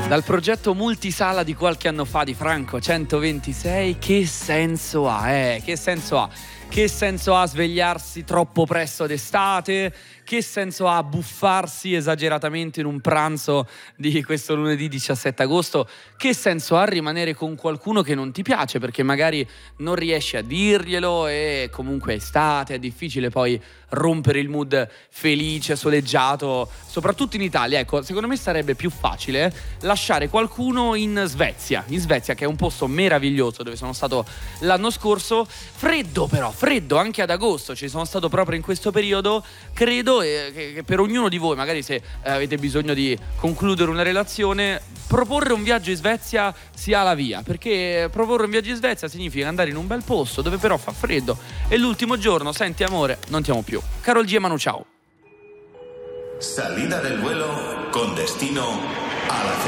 Dal progetto multisala di qualche anno fa di Franco 126, che senso ha? Che senso ha? Che senso ha svegliarsi troppo presto d'estate? Che senso ha buffarsi esageratamente in un pranzo di questo lunedì 17 agosto? Che senso ha rimanere con qualcuno che non ti piace perché magari non riesci a dirglielo e comunque è estate, è difficile poi rompere il mood felice, soleggiato, soprattutto in Italia. Ecco, secondo me sarebbe più facile lasciare qualcuno in Svezia che è un posto meraviglioso dove sono stato l'anno scorso, freddo però, freddo anche ad agosto, ci sono stato proprio in questo periodo. Credo che per ognuno di voi, magari se avete bisogno di concludere una relazione, proporre un viaggio in Svezia sia la via, perché proporre un viaggio in Svezia significa andare in un bel posto dove però fa freddo e l'ultimo giorno, senti amore, non ti amo più. Karol G e Manu, ciao. Salida del vuelo con destino a la